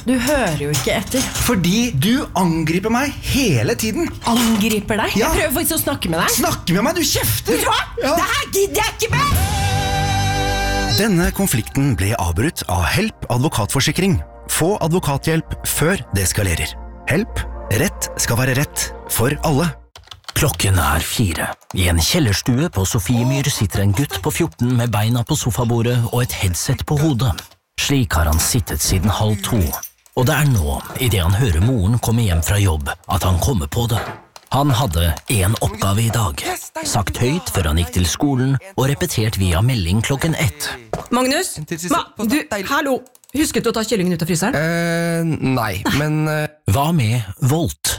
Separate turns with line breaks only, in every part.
Du hører jo ikke etter.
Fordi du angriper meg hele tiden.
Angriper deg?
Ja.
Jeg prøver faktisk å snakke med deg.
Snakke med meg, du kjefter!
Vet du hva?
Ja.
Det her gidder jeg ikke med!
Denne konflikten ble avbrutt av Help advokatforsikring. Få advokathjelp før det eskalerer. Help, rett skal være rett for alle.
Klokken 4. I en kjellerstue på Sofiemyr sitter en gutt på 14 med beina på sofabordet og et headset på hodet. Slik har han sittet siden 1:30, og det nå, i det han hører moren komme hjem fra jobb, at han kommer på det. Han hadde en oppgave i dag, sagt høyt før han gikk til skolen, og repetert via melding klokken 1.
Magnus? Hallo! Husket du å ta kyllingen ut av fryseren?
Nei, men...
Hva med Volt?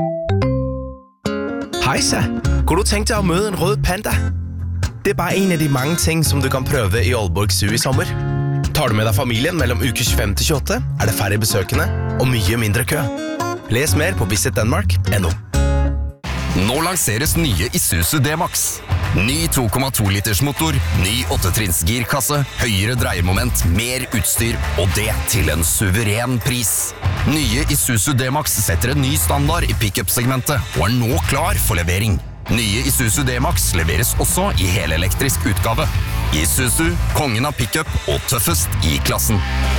Hejsa, kunne du tænke dig at møde en rød panda? Det bare en af de mange ting, som du kan prøve i Aalborg Zoo i sommer. Tar du med deg familien mellom uke 25 til 28, det færre besøkende og mye mindre kø. Les mer på visitdenmark.no.
Nå lanseres nye Isuzu D-Max. Ny 2,2 liters motor, ny 8-trinns girkasse, høyere dreiemoment, mer utstyr, og det til en suveren pris. Nye Isuzu D-Max setter en ny standard i pick-up-segmentet, og nå klar for levering. Nye Isuzu D-Max leveres også i helelektrisk utgave. Isuzu, kongen av pick-up og tøffest i klassen.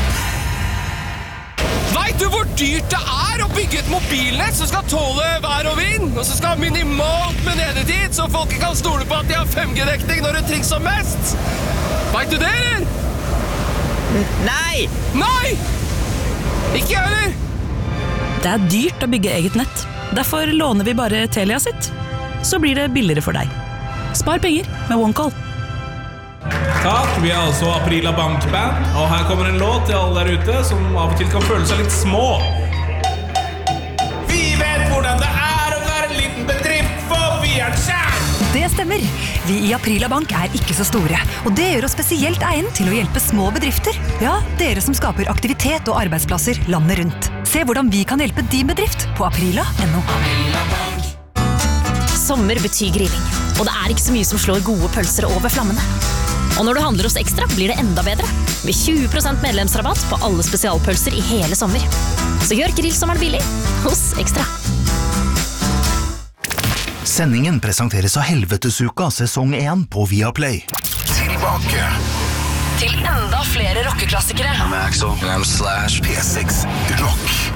Vet du hvor dyrt det å bygge et mobilnett som skal tåle vær og vind, og som skal ha minimalt med nedetid, så folk kan stole på at de har 5G-dekning når det trengs som mest? Vet du det, eller?
Nei!
Nei! Ikke jeg heller!
Det dyrt å bygge eget nett. Derfor låner vi bare Telia sitt. Så blir det billigere for deg. Spar penger med OneCall.
Takk, vi altså Aprila Bankband, og her kommer en låt til alle der ute som av og til kan føle seg litt små. Vi vet hvordan det å være en liten bedrift, for vi kjær!
Det stemmer. Vi i Aprila Bank ikke så store, og det gjør oss spesielt egnet til å hjelpe små bedrifter. Ja, dere som skaper aktivitet og arbeidsplasser landet rundt. Se hvordan vi kan hjelpe din bedrift på aprila.no.
Sommer betyr grilling, og det ikke så mye som slår gode pølser over flammene. Og når du handler hos Ekstra, blir det enda bedre. Med 20% medlemsrabatt på alle spesialpølser i hele sommer. Så gjør grillsommeren billig hos Ekstra.
Sendingen presenteres av Helvetesuka sesong 1 på Viaplay.
Tilbake
til enda flere rockeklassikere.
I'm Axel, and I'm Slash. P6 Rock.